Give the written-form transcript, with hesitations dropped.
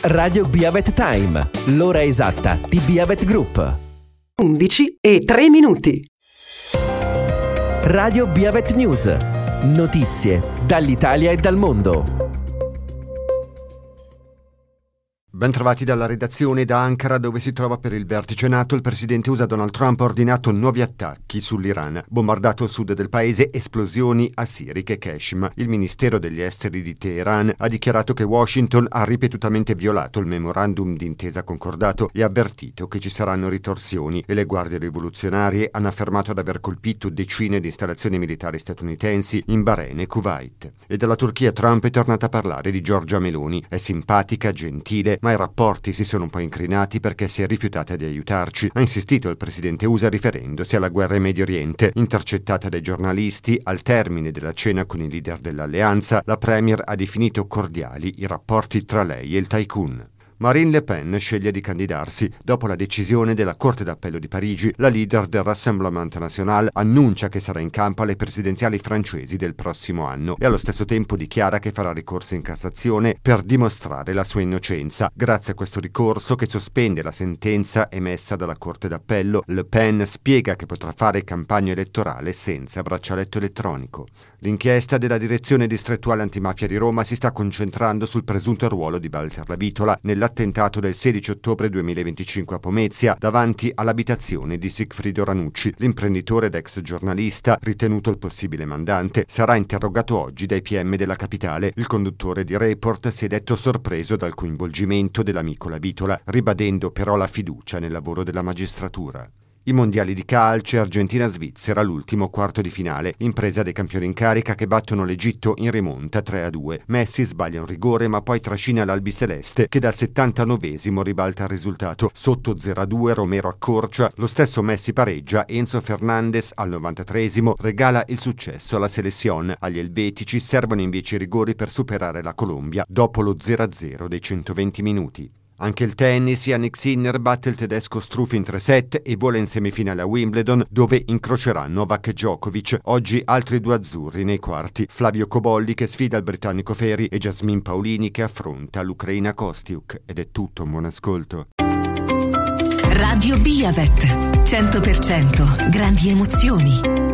Radio Biavet Time, l'ora esatta di Biavet Group. 11:03. Radio Biavet News, notizie dall'Italia e dal mondo. Bentrovati dalla redazione da Ankara, dove si trova per il vertice NATO. Il presidente USA Donald Trump ha ordinato nuovi attacchi sull'Iran. Bombardato il sud del paese, esplosioni a Sirik e Kashim. Il ministero degli esteri di Teheran ha dichiarato che Washington ha ripetutamente violato il memorandum d'intesa concordato e ha avvertito che ci saranno ritorsioni, e le guardie rivoluzionarie hanno affermato di aver colpito decine di installazioni militari statunitensi in Bahrain e Kuwait. E dalla Turchia Trump è tornato a parlare di Giorgia Meloni. È simpatica, gentile, ma i rapporti si sono un po' incrinati perché si è rifiutata di aiutarci, ha insistito il presidente USA riferendosi alla guerra in Medio Oriente. Intercettata dai giornalisti, al termine della cena con i leader dell'alleanza, la premier ha definito cordiali i rapporti tra lei e il tycoon. Marine Le Pen sceglie di candidarsi. Dopo la decisione della Corte d'Appello di Parigi, la leader del Rassemblement National annuncia che sarà in campo alle presidenziali francesi del prossimo anno e allo stesso tempo dichiara che farà ricorso in Cassazione per dimostrare la sua innocenza. Grazie a questo ricorso, che sospende la sentenza emessa dalla Corte d'Appello, Le Pen spiega che potrà fare campagna elettorale senza braccialetto elettronico. L'inchiesta della Direzione Distrettuale Antimafia di Roma si sta concentrando sul presunto ruolo di Walter Lavitola nell'attentato del 16 ottobre 2025 a Pomezia davanti all'abitazione di Sigfrido Ranucci. L'imprenditore ed ex giornalista, ritenuto il possibile mandante, sarà interrogato oggi dai PM della capitale. Il conduttore di Report si è detto sorpreso dal coinvolgimento dell'amico Lavitola, ribadendo però la fiducia nel lavoro della magistratura. I mondiali di calcio, Argentina-Svizzera, l'ultimo quarto di finale, impresa dei campioni in carica che battono l'Egitto in rimonta 3-2. Messi sbaglia un rigore ma poi trascina l'albiceleste che dal 79esimo ribalta il risultato. Sotto 0-2 Romero accorcia, lo stesso Messi pareggia, Enzo Fernandez al 93esimo regala il successo alla Selezione. Agli elvetici servono invece i rigori per superare la Colombia dopo lo 0-0 dei 120 minuti. Anche il tennis, Jannik Sinner batte il tedesco Struff in 3 set e vola in semifinale a Wimbledon, dove incrocerà Novak e Djokovic. Oggi altri 2 azzurri nei quarti: Flavio Cobolli che sfida il britannico Ferry e Jasmine Paolini che affronta l'Ucraina Kostiuk. Ed è tutto, buon ascolto. Radio Biavet, 100% grandi emozioni.